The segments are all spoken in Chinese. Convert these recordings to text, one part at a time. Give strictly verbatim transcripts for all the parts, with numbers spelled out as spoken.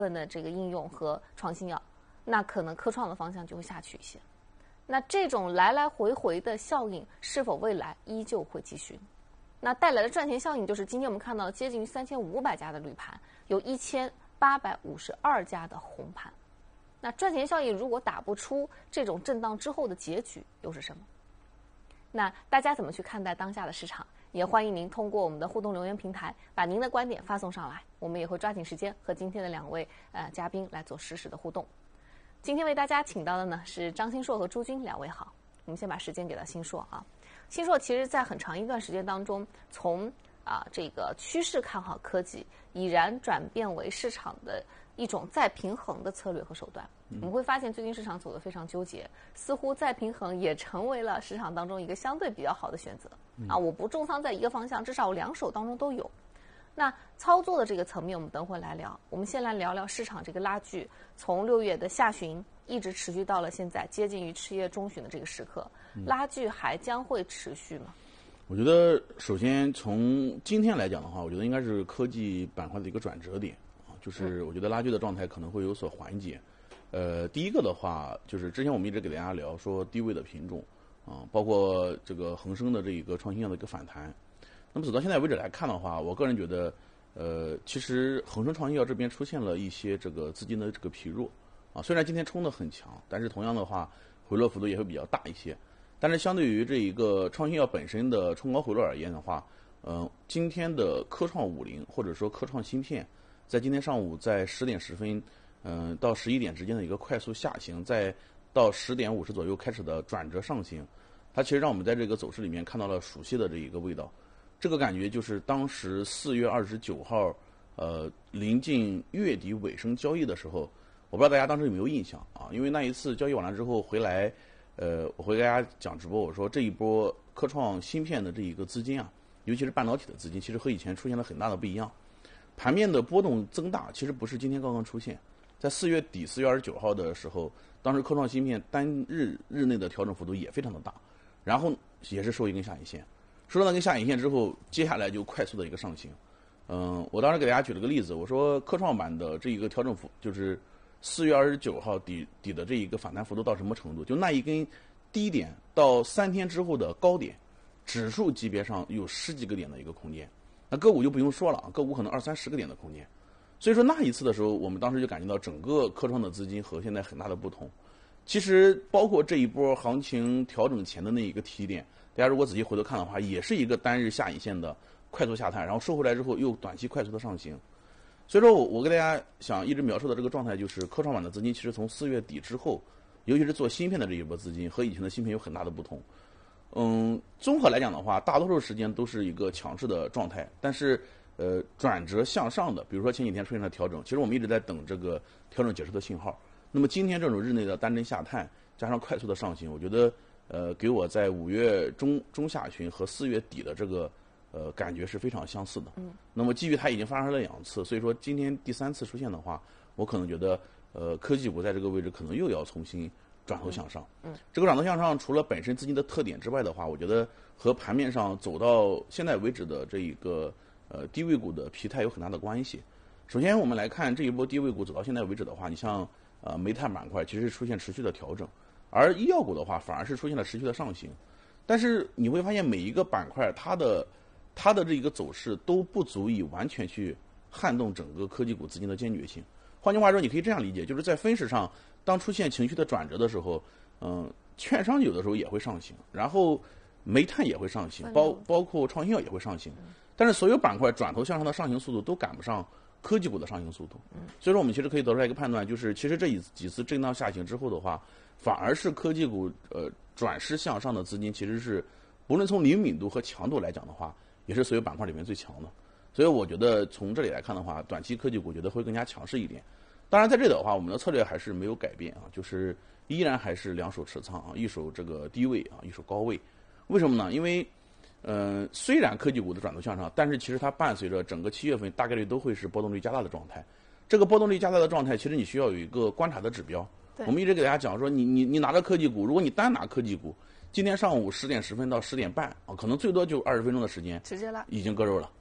分的这个应用和创新药，那可能科创的方向就会下去一些。那这种来来回回的效应是否未来依旧会继续？那带来的赚钱效应就是今天我们看到接近于三千五百家的绿盘，有一千八百五十二家的红盘。那赚钱效应如果打不出这种震荡之后的结局又是什么？那大家怎么去看待当下的市场？也欢迎您通过我们的互动留言平台把您的观点发送上来，我们也会抓紧时间和今天的两位呃嘉宾来做实时的互动。今天为大家请到的呢是张新硕和朱军两位好，我们先把时间给到新硕啊。新硕其实在很长一段时间当中，从啊这个趋势看好科技，已然转变为市场的一种再平衡的策略和手段。我们会发现最近市场走得非常纠结，似乎再平衡也成为了市场当中一个相对比较好的选择啊！我不重仓在一个方向，至少我两手当中都有。那操作的这个层面，我们等会来聊。我们先来聊聊市场这个拉锯，从六月的下旬一直持续到了现在接近于七月中旬的这个时刻，拉锯还将会持续吗？ 我觉得首先从今天来讲的话，我觉得应该是科技板块的一个转折点啊，就是我觉得拉锯的状态可能会有所缓解。呃，第一个的话，就是之前我们一直给大家聊说低位的品种啊，包括这个恒生的这一个创新药的一个反弹。那么走到现在为止来看的话，我个人觉得，呃，其实恒生创新药这边出现了一些这个资金的这个疲弱啊，虽然今天冲得很强，但是同样的话回落幅度也会比较大一些。但是相对于这一个创新药本身的冲高回落而言的话，嗯、呃，今天的科创五零或者说科创芯片，在今天上午在十点十分。嗯，到十一点之间的一个快速下行，再到十点五十左右开始的转折上行，它其实让我们在这个走势里面看到了熟悉的这一个味道。这个感觉就是当时四月二十九号，呃，临近月底尾声交易的时候，我不知道大家当时有没有印象啊？因为那一次交易完了之后回来，呃，我会给大家讲直播，我说这一波科创芯片的这一个资金啊，尤其是半导体的资金，其实和以前出现了很大的不一样。盘面的波动增大，其实不是今天刚刚出现。在四月底四月二十九号的时候，当时科创芯片单日日内的调整幅度也非常的大，然后也是收一根下影线，收到那根下影线之后，接下来就快速的一个上行。嗯，我当时给大家举了个例子，我说科创板的这一个调整幅就是四月二十九号底底的这一个反弹幅度到什么程度？就那一根低点到三天之后的高点，指数级别上有十几个点的一个空间，那个股就不用说了，个股可能二三十个点的空间。所以说那一次的时候，我们当时就感觉到整个科创的资金和现在很大的不同。其实包括这一波行情调整前的那一个提点，大家如果仔细回头看的话，也是一个单日下影线的快速下探，然后收回来之后又短期快速的上行。所以说我我给大家想一直描述的这个状态，就是科创板的资金其实从四月底之后，尤其是做芯片的这一波资金和以前的芯片有很大的不同。嗯，综合来讲的话，大多数时间都是一个强势的状态，但是呃，转折向上的，比如说前几天出现了调整，其实我们一直在等这个调整结束的信号。那么今天这种日内的单针下探加上快速的上行，我觉得呃，给我在五月中中下旬和四月底的这个呃感觉是非常相似的。嗯。那么基于它已经发生了两次，所以说今天第三次出现的话，我可能觉得呃科技股在这个位置可能又要重新转头向上。嗯。这个转头向上，除了本身资金的特点之外的话，我觉得和盘面上走到现在为止的这一个。呃，低位股的疲态有很大的关系。首先，我们来看这一波低位股走到现在为止的话，你像呃煤炭板块其实是出现持续的调整，而医药股的话反而是出现了持续的上行。但是你会发现每一个板块它的它的这一个走势都不足以完全去撼动整个科技股资金的坚决性。换句话说，你可以这样理解，就是在分时上，当出现情绪的转折的时候，嗯、呃，券商有的时候也会上行，然后煤炭也会上行，包包括创新药也会上行。但是所有板块转头向上的上行速度都赶不上科技股的上行速度，所以说我们其实可以得出来一个判断，就是其实这几次震荡下行之后的话，反而是科技股呃转势向上的资金其实是不论从灵敏度和强度来讲的话，也是所有板块里面最强的。所以我觉得从这里来看的话，短期科技股觉得会更加强势一点。当然在这里的话，我们的策略还是没有改变啊，就是依然还是两手持仓啊，一手这个低位啊，一手高位。为什么呢？因为呃，虽然科技股的转头向上，但是其实它伴随着整个七月份大概率都会是波动率加大的状态。这个波动率加大的状态，其实你需要有一个观察的指标。我们一直给大家讲说，你你你拿着科技股，如果你单拿科技股，今天上午十点十分到十点半啊，可能最多就二十分钟的时间， 直接拉， 已经割肉了。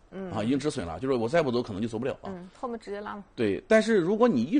嗯啊，已经止损了，就是我再不走可能就走不了了。 嗯，后面直接拉嘛。 对，但是如果你一